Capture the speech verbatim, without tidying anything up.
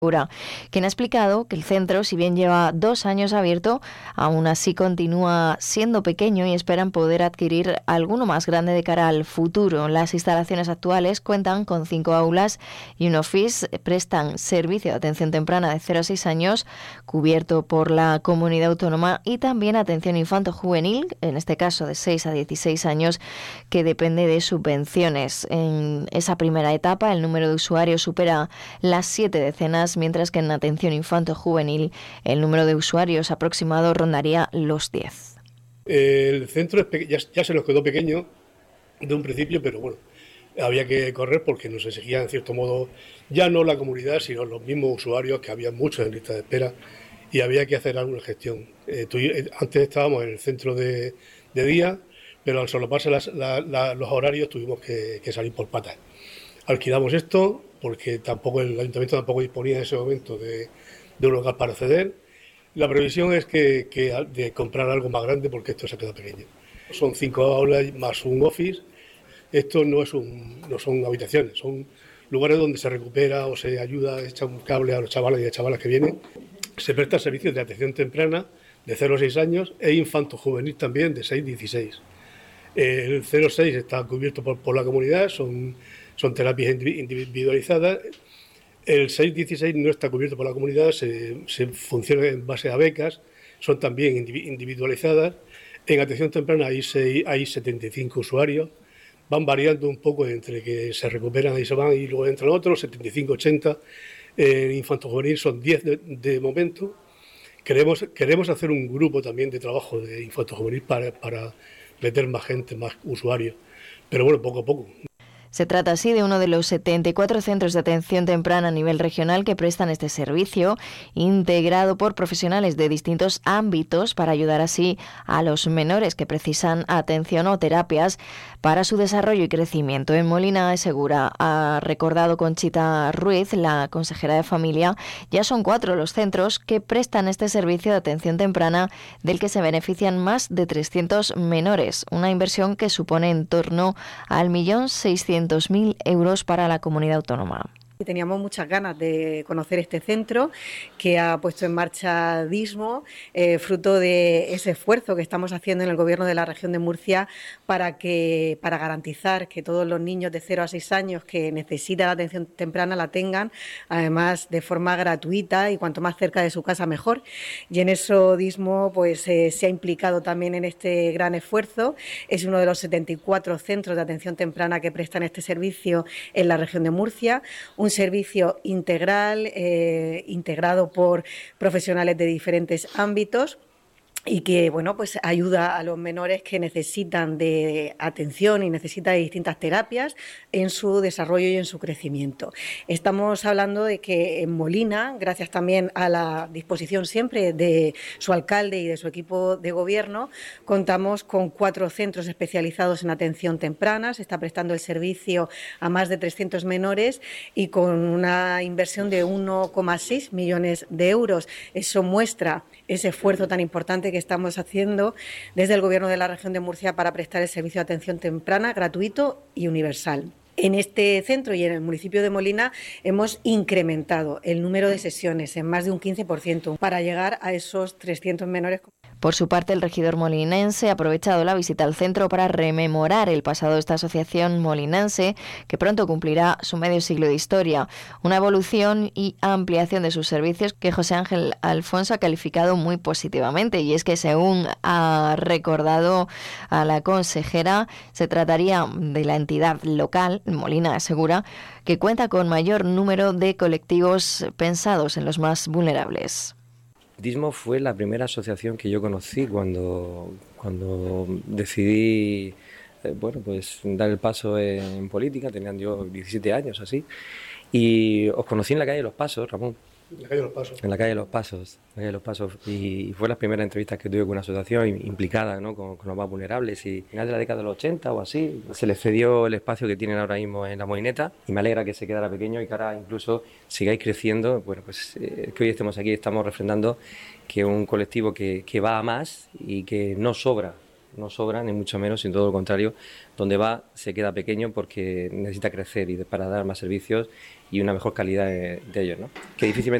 Quien ha explicado que el centro, si bien lleva dos años abierto, aún así continúa siendo pequeño y esperan poder adquirir alguno más grande de cara al futuro. Las instalaciones actuales cuentan con cinco aulas y un office, prestan servicio de atención temprana de cero a seis años, cubierto por la comunidad autónoma, y también atención infanto-juvenil, en este caso de seis a dieciséis años, que depende de subvenciones. En esa primera etapa, el número de usuarios supera las siete decenas, mientras que en atención infanto-juvenil el número de usuarios aproximado rondaría los diez. El centro es pe- ya, ya se nos quedó pequeño de un principio, pero bueno, había que correr porque nos exigía en cierto modo ya no la comunidad, sino los mismos usuarios, que había muchos en lista de espera, y había que hacer alguna gestión. Eh, tu- eh, antes estábamos en el centro de, de día, pero al solaparse las, la, la, los horarios tuvimos que, que salir por patas. Alquilamos esto porque tampoco el ayuntamiento tampoco disponía en ese momento de, de un local para ceder. La previsión es que, que de comprar algo más grande porque esto se queda pequeño. Son cinco aulas más un office. Esto no, es un, no son habitaciones, son lugares donde se recupera o se ayuda, echa un cable a los chavales y a chavalas que vienen. Se presta servicios de atención temprana de cero a seis años e infanto-juvenil también de seis a dieciséis. El cero a seis está cubierto por, por la comunidad, son, son terapias individualizadas. El seis a dieciséis no está cubierto por la comunidad, se, se funciona en base a becas, son también individualizadas. En atención temprana hay, seis, hay setenta y cinco usuarios, van variando un poco entre que se recuperan y se van y luego entran otros, setenta y cinco a ochenta. En infanto-juvenil son diez de, de momento. Queremos, queremos hacer un grupo también de trabajo de infanto-juvenil para, para meter más gente, más usuarios, pero bueno, poco a poco. Se trata así de uno de los setenta y cuatro centros de atención temprana a nivel regional que prestan este servicio, integrado por profesionales de distintos ámbitos para ayudar así a los menores que precisan atención o terapias para su desarrollo y crecimiento. En Molina de Segura, ha recordado Conchita Ruiz, la consejera de Familia, ya son cuatro los centros que prestan este servicio de atención temprana, del que se benefician más de trescientos menores, una inversión que supone en torno al millón seiscientos mil euros para la comunidad autónoma. Teníamos muchas ganas de conocer este centro que ha puesto en marcha Dismo, eh, fruto de ese esfuerzo que estamos haciendo en el Gobierno de la región de Murcia para, que, para garantizar que todos los niños de cero a seis años que necesitan la atención temprana la tengan, además de forma gratuita y cuanto más cerca de su casa mejor. Y en eso Dismo pues, eh, se ha implicado también en este gran esfuerzo. Es uno de los setenta y cuatro centros de atención temprana que prestan este servicio en la región de Murcia. Un servicio integral, eh, integrado por profesionales de diferentes ámbitos, y que bueno, pues ayuda a los menores que necesitan de atención y necesitan de distintas terapias en su desarrollo y en su crecimiento. Estamos hablando de que en Molina, gracias también a la disposición siempre de su alcalde y de su equipo de gobierno, contamos con cuatro centros especializados en atención temprana. Se está prestando el servicio a más de trescientos menores y con una inversión de uno coma seis millones de euros. Eso muestra ese esfuerzo tan importante que estamos haciendo desde el Gobierno de la región de Murcia para prestar el servicio de atención temprana gratuito y universal. En este centro y en el municipio de Molina hemos incrementado el número de sesiones en más de un quince por ciento para llegar a esos trescientos menores. Por su parte, el regidor molinense ha aprovechado la visita al centro para rememorar el pasado de esta asociación molinense, que pronto cumplirá su medio siglo de historia. Una evolución y ampliación de sus servicios que José Ángel Alfonso ha calificado muy positivamente. Y es que, según ha recordado a la consejera, se trataría de la entidad local, Molina de Segura, que cuenta con mayor número de colectivos pensados en los más vulnerables. Dismo fue la primera asociación que yo conocí cuando, cuando decidí eh, bueno, pues dar el paso en política. Tenían yo diecisiete años así, y os conocí en la calle de Los Pasos, Ramón. En la calle de Los Pasos. En la calle de Los Pasos, la calle de Los Pasos. Y fue la primera entrevista que tuve con una asociación implicada, ¿no?, con, con los más vulnerables. Y al final de la década de los ochenta o así, se les cedió el espacio que tienen ahora mismo en la Molineta, y me alegra que se quedara pequeño y que ahora incluso sigáis creciendo. Bueno, pues eh, que hoy estemos aquí, estamos refrendando que un colectivo que, que va a más y que no sobra no sobra, ni mucho menos, sino todo lo contrario. Donde va se queda pequeño porque necesita crecer y para dar más servicios y una mejor calidad de, de ellos, ¿no? Que difícilmente